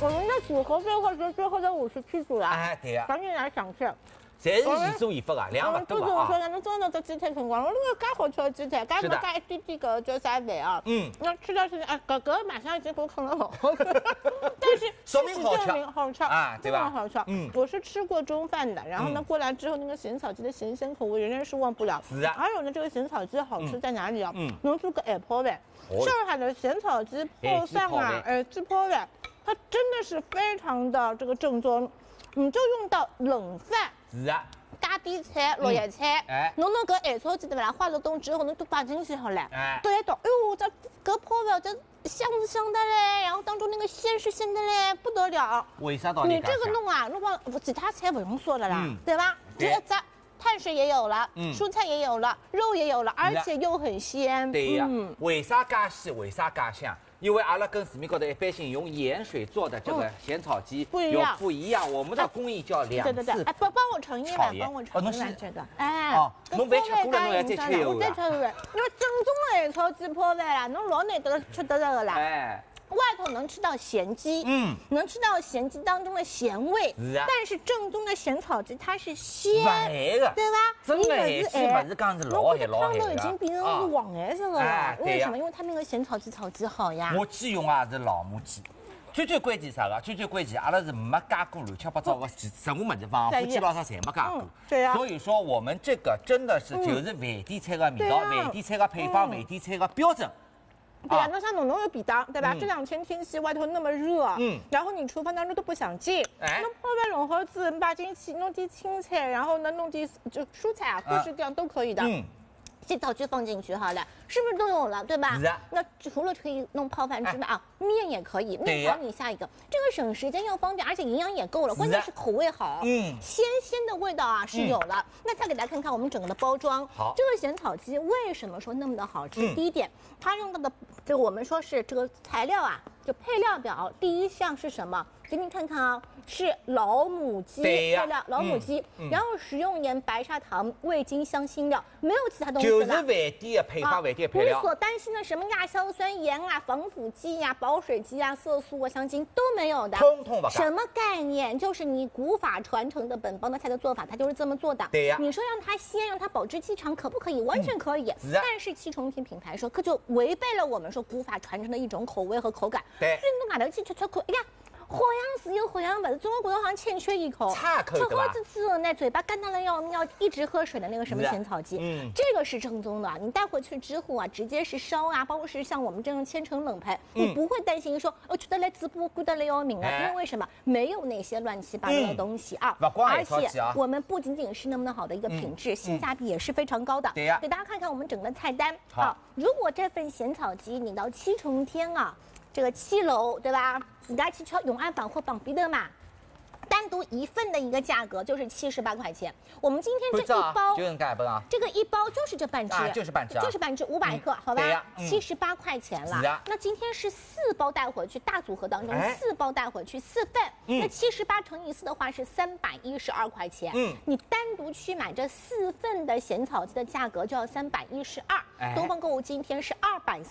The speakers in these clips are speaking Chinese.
我们的组合最后是最后的57组了。 哎，对呀， 赶紧来赏吃。 侪是宜做宜发啊，量勿多啊。 说咱们做那个鸡腿辰光，我那个介好吃的鸡腿，加不加一点点个叫啥饭啊？那吃到现在，哎，哥马上已经给我啃了好，但是说明好吃， 好吃啊，对吧？ 好吃。我是吃过中饭的，然后呢过来之后，那个咸草鸡的咸鲜口味仍然是忘不了。 是啊。 还有呢，这个咸草鸡好吃在哪里啊？能做个海泡饭。上海的咸草鸡泡饭啊，鸡泡饭，它真的是非常的这个正宗。你就用到冷饭， 是啊， 加点菜、绿叶菜，侬搿海草鸡对伐啦？化了冻之后，侬都放进去好了，对到，哎呦，这搿泡饭这香是香的嘞，然后当中那个鲜是鲜的嘞，不得了。 为啥道理？ 你这个弄啊，弄往其他菜不用说了啦，对吧？这一只碳水也有了，蔬菜也有了，肉也有了，而且又很鲜。 对呀，为啥介鲜？为啥介香？因为阿拉跟市面高头一般性用盐水做的这个咸草鸡不一样，我们的工艺叫2次。 对，帮我盛一碗，帮我盛一碗这个。哎， 侬饭吃过了，侬要再吃一碗。 我再吃一碗，因为正宗的海草鸡泡饭啦，侬老难得吃得着的啦。哎。外头能吃到咸鸡，能吃到咸鸡当中的咸味，但是正宗的咸草鸡它是鲜，对吧？ 真的海鲜不是讲是老海老海的， 汤都已经变成是黄颜色的了。为什么？因为它那个咸草鸡炒鸡好呀。 我鸡用啊是老母鸡。最关键啥个？最关键，阿拉是没加过乱七八糟的什么么子，防腐剂老啥侪没加过。 对呀。 所以说我们这个真的是就是饭店菜的味道，饭店菜的配方，饭店菜的标准。 对呀，那像农有比当，对吧？这2天天气外头那么热，然后你厨房当中都不想进，那泡饭冷盒子，你把进去弄点青菜，然后呢弄点就蔬菜啊，各式各样都可以的。这道具放进去好了，是不是都有了，对吧？ 是啊。 那除了可以弄泡饭之外啊，面也可以，面条你下一个，这个省时间又方便，而且营养也够了，关键是口味好，鲜的味道啊是有了。那再给大家看看我们整个的包装， 好， 这个咸草鸡为什么说那么的好吃？第一点，它用到的这个我们说是这个材料啊，就配料表第一项是什么？给你看看啊，是老母鸡配料，老母鸡，然后食用盐、白砂糖、味精、香辛料，没有其他东西了。 就是饭店的配方，饭店配料。 你所担心的什么亚硝酸盐啊、防腐剂呀、保水剂啊、色素啊、香精都没有的， 通通不干。 什么概念？就是你古法传承的本帮的菜的做法，它就是这么做的。 对呀。 你说让它鲜，让它保质期长，可不可以？完全可以。但是七重天品牌说，可就违背了我们说古法传承的一种口味和口感。 对。 所以侬外头去吃口，哎呀。好像是有，好像不是，总觉得好像欠缺一口。 岔口吃好之后呢，嘴巴干到了要一直喝水的那个什么咸草鸡，这个是正宗的。你带回去之后啊，直接是烧啊，包括是像我们这种千层冷盘，你不会担心说觉得来直播贵得来要命啊，因为为什么？没有那些乱七八糟的东西啊。而且我们不仅仅是那么好的一个品质，性价比也是非常高的。 对呀。 给大家看看我们整个菜单啊，如果这份咸草鸡你到7重天啊。这个7楼对吧？自家去吃永安百货旁边的嘛，单独一份的一个价格就是78块钱。我们今天这一包这个一包就是这半只， 就是半只 500克，好吧？78块钱了。那今天是4包带回去，大组合当中4包带回去4份，那78乘以4的话是312块钱。你单独去买这4份的咸草鸡的价格就要312。东方购物今天是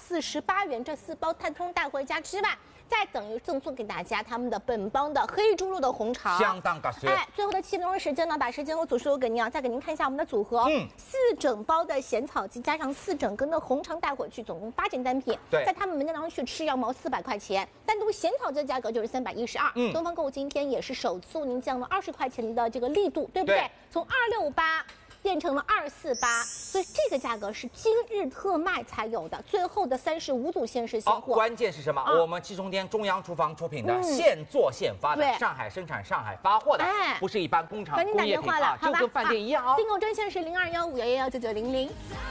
248元，这4包碳通带回家之外，再等于赠送给大家他们的本帮的黑猪肉的红肠， 相当合算。 最后的7分钟时间呢，把时间和组数留给您啊，再给您看一下我们的组合，4整包的咸草鸡加上4整根的红肠带回去，总共8件单品。在他们门店当中去吃要毛400块钱，单独咸草鸡的价格就是312。东方购物今天也是首次您降了20块钱的这个力度，对不对？从268。变成了248，所以这个价格是今日特卖才有的，最后的35组限时现货。 关键是什么？我们7重天中央厨房出品的，现做现发的，上海生产、上海发货的，不是一般工厂工业品啊，就跟饭店一样啊。 订购专线是021511199900。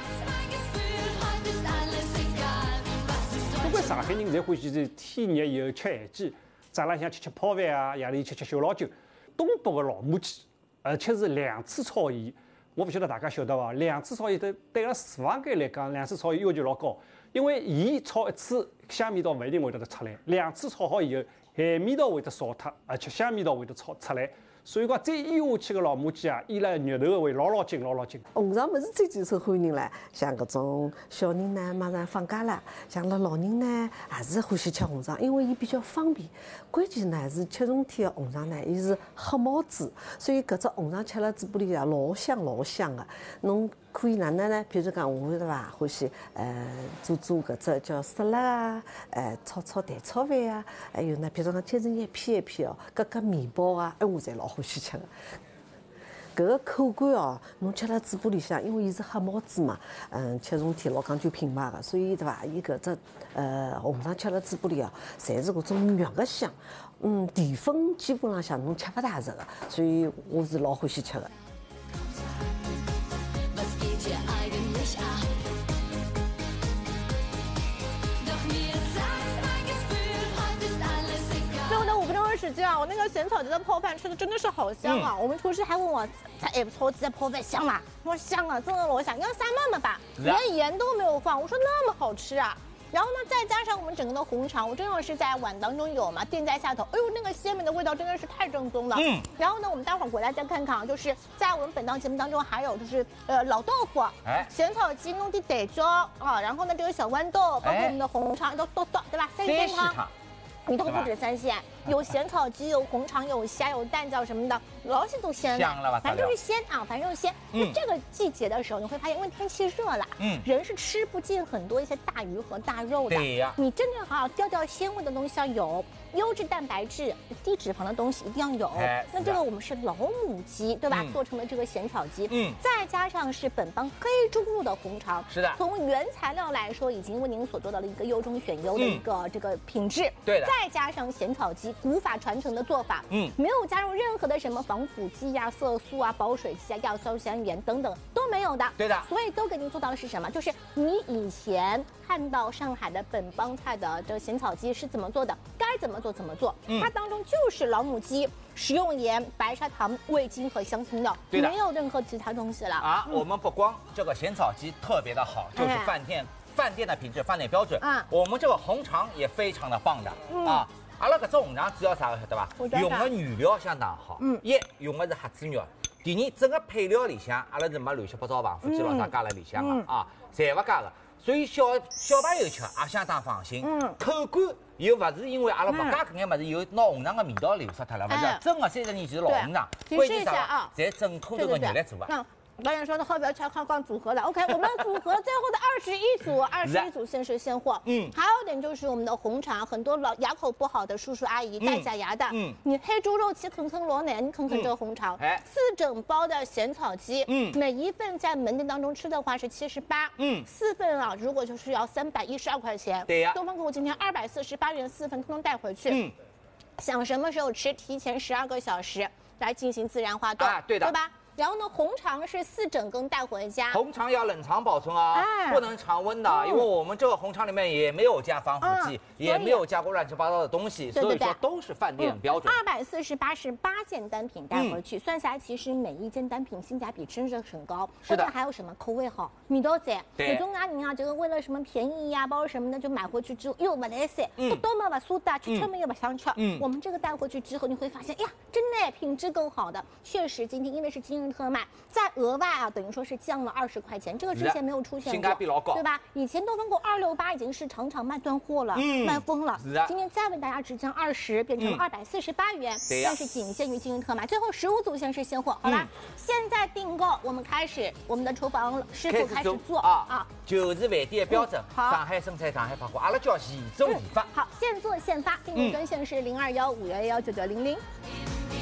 不过上海人侪欢喜是天热以后吃咸鸡，早浪向吃泡饭啊，夜里吃小老酒。东北的老母鸡，而且是2次炒盐。我不晓得大家晓得伐？2次炒盐对阿拉厨房间来讲，2次炒盐要求老高，因为盐炒1次香味道不一定会得出来，2次炒好以后，咸味道会得少脱，而且香味道会得出来。 所以讲再腌下去个老母鸡啊，腌了肉头会老紧。 红肠么是最受欢迎唻，像搿种小人呢，马上放假了，像拉老人呢，也是欢喜吃红肠，因为伊比较方便。关键呢是吃重天的红肠呢，伊是黑毛猪，所以搿只红肠吃了嘴巴里啊老香的。侬可以哪能呢？比如讲我对伐，欢喜做搿只叫沙拉啊，炒蛋炒饭啊，还有呢，比如讲切成一片哦，搿面包啊，我侪老欢喜吃的。搿个口感哦，侬吃了嘴巴里向，因为伊是黑毛猪嘛，七重天老讲究品牌个，所以对伐？伊搿只红肠吃了嘴巴里哦，侪是搿种肉个香，淀粉基本浪向侬吃勿大着个，所以我是老欢喜吃个。 时间啊，我那个咸草鸡的泡饭吃的真的是好香啊！我们厨师还问我，咱炒鸡的泡饭香吗？我说香啊，真的老香，要撒妈妈吧，连盐都没有放。我说那么好吃啊！然后呢，再加上我们整个的红肠，我正好是在碗当中有嘛，垫在下头，哎呦，那个鲜美的味道真的是太正宗了。然后呢，我们待会儿回来再看看啊，就是在我们本档节目当中还有就是老豆腐，咸草鸡弄的得椒啊，然后呢这个小豌豆，包括我们的红肠都对吧？三鲜汤。你都不止三鲜，有咸草鸡，有红肠，有虾，有蛋饺什么的，老些都鲜了，反正就是鲜啊，反正就是鲜。那这个季节的时候，你会发现，因为天气热了，人是吃不进很多一些大鱼和大肉的。对呀，你真正好调鲜味的东西要有，优质蛋白质、低脂肪的东西一定要有。那这个我们是老母鸡，对吧？做成了这个咸草鸡，再加上是本帮黑猪肉的红肠，是的。从原材料来说，已经为您所做到了一个优中选优的一个这个品质。对的。再加上咸草鸡古法传承的做法，没有加入任何的什么防腐剂啊、色素啊、保水剂啊、亚硝酸盐等等都没有的。对的，所以都给您做到的是什么？就是你以前看到上海的本帮菜的这个咸草鸡是怎么做的，该怎么做怎么做。它当中就是老母鸡，食用盐、白砂糖、味精和香辛料，没有任何其他东西了啊。 我们不光这个咸草鸡特别的好，就是饭店的品质、饭店标准。我们这个红肠也非常的棒的啊。阿拉搿只红肠主要啥个晓得伐？用的原料相当好。一用的是黑猪肉。第二，整个配料里向阿拉是没乱七八糟防腐剂咾啥加了里向的啊，侪勿加的。所以小朋友吃也相当放心。口感又勿是因为阿拉勿加搿眼物事，有拿红肠的味道流失脱了，勿是？真的30年前是老红肠，关键啥？侪整颗头个肉来做的。 导演说的后边看光组合的 ，OK， 我们的组合最后的21组限时现货。还有点就是我们的红肠，很多老牙口不好的叔叔阿姨带假牙的，你黑猪肉切啃罗奶，你啃这个红肠，4整包的咸草鸡，每一份在门店当中吃的话是78，4份啊，如果就是要312块钱。对呀，东方客户今天248元4份，通通带回去。想什么时候吃，提前12个小时来进行自然化冻，对吧？然后呢，红肠是4整根带回家， 红肠要冷藏保存啊，不能常温的，因为我们这个红肠里面也没有加防腐剂，也没有加过乱七八糟的东西，所以说都是饭店标准。 248是8件单品带回去，算下来其实每一件单品性价比真是很高。是的，还有什么口味好，味道赞。有种人啊，这个为了什么便宜呀，包括什么的，就买回去之后又不来塞，多么不苏打，吃么又不想吃。我们这个带回去之后，你会发现，哎呀，真的品质更好的。确实，今天因为是今日特卖，再额外啊，等于说是降了20块钱，这个之前没有出现过， 性价比老高， 对吧？以前东方购268已经是场场卖断货了，卖疯了。今天再为大家只降20，变成了248元，但是仅限于今日特卖，最后15组限时现货，好吧？现在订购，我们开始，我们的厨房师傅开始做啊， 就是饭店的标准，上海生产，上海发货，阿拉叫现做现发。 好，现做现发，订购专线是0215119900。